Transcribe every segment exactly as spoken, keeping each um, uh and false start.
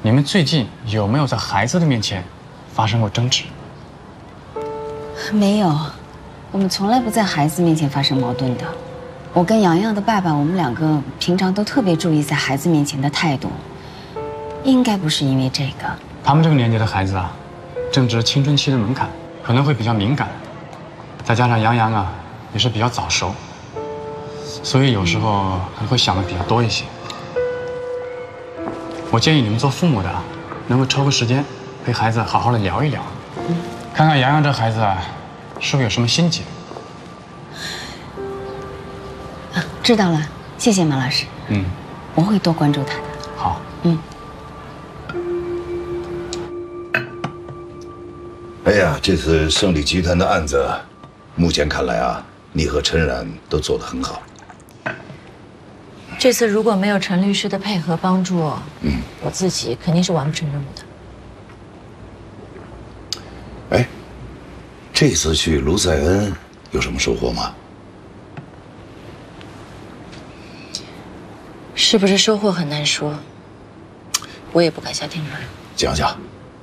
你们最近有没有在孩子的面前发生过争执？ 没有，我们从来不在孩子面前发生矛盾的。我跟洋洋的爸爸，我们两个平常都特别注意在孩子面前的态度，应该不是因为这个。 他们这个年纪的孩子啊，正值青春期的门槛，可能会比较敏感，再加上洋洋啊也是比较早熟，所以有时候可能会想的比较多一些。我建议你们做父母的，能够抽个时间陪孩子好好的聊一聊，嗯、看看洋洋这孩子啊，是不是有什么心结。 啊，知道了，谢谢马老师。嗯，我会多关注他的。 好。 嗯。 哎呀，这次胜利集团的案子，目前看来啊，你和陈冉都做得很好。 这次如果没有陈律师的配合帮助，嗯，我自己肯定是完不成任务的。哎，这次去卢塞恩有什么收获吗？ 是不是收获很难说，我也不敢下定论。 讲讲。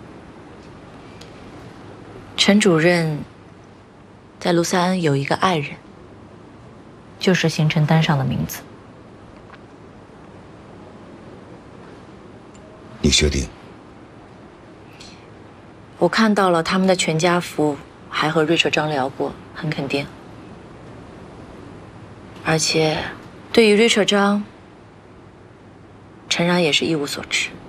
陈主任在卢塞恩有一个爱人，就是行程单上的名字。 你确定？ 我看到了他们的全家福，还和瑞彻张聊过，很肯定。而且，对于瑞彻张，陈冉也是一无所知。